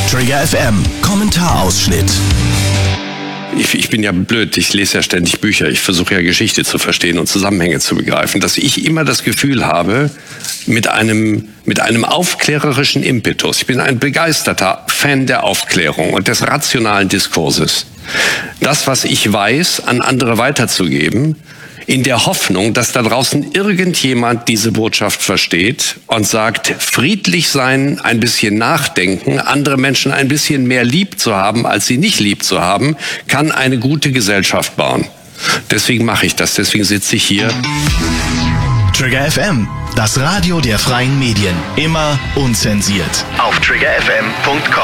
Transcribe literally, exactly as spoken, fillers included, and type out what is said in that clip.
Trigger F M, Kommentarausschnitt. Ich, ich bin ja blöd, ich lese ja ständig Bücher, ich versuche ja Geschichte zu verstehen und Zusammenhänge zu begreifen, dass ich immer das Gefühl habe, mit einem, mit einem aufklärerischen Impetus, ich bin ein begeisterter Fan der Aufklärung und des rationalen Diskurses, das, was ich weiß, an andere weiterzugeben, in der Hoffnung, dass da draußen irgendjemand diese Botschaft versteht und sagt, friedlich sein, ein bisschen nachdenken, andere Menschen ein bisschen mehr lieb zu haben, als sie nicht lieb zu haben, kann eine gute Gesellschaft bauen. Deswegen mache ich das, deswegen sitze ich hier. Trigger F M, das Radio der freien Medien. Immer unzensiert. Auf trigger f m punkt com.